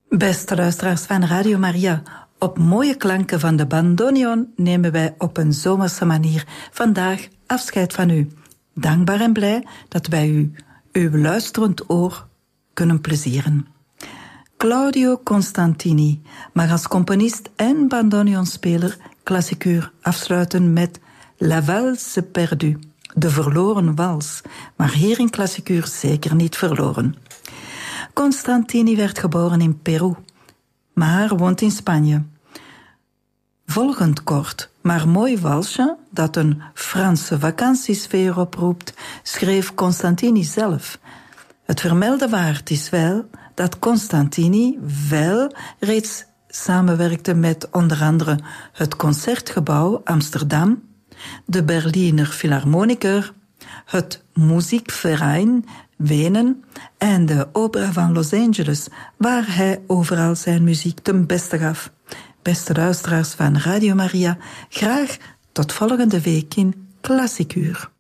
Beste luisteraars van Radio Maria, op mooie klanken van de bandoneon nemen wij op een zomerse manier vandaag afscheid van u. Dankbaar en blij dat wij u, uw luisterend oor, kunnen plezieren. Claudio Constantini mag als componist en bandoneonspeler klassikuur afsluiten met La Valse perdue, de verloren wals, maar hier in klassikuur zeker niet verloren. Constantini werd geboren in Peru, maar woont in Spanje. Volgend kort, maar mooi walsje, dat een Franse vakantiesfeer oproept, schreef Constantini zelf. Het vermelde waard is wel dat Constantini wel reeds samenwerkte met onder andere het Concertgebouw Amsterdam, de Berliner Philharmoniker, het Musikverein Wenen en de Opera van Los Angeles, waar hij overal zijn muziek ten beste gaf. Beste luisteraars van Radio Maria, graag tot volgende week in Klassikuur.